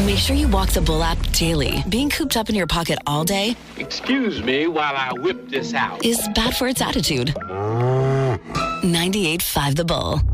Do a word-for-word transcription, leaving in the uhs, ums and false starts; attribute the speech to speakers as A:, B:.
A: Make sure you walk the Bull app daily. Being cooped up in your pocket all day
B: Excuse me while I whip this out.
A: is bad for its attitude. ninety-eight point five The Bull.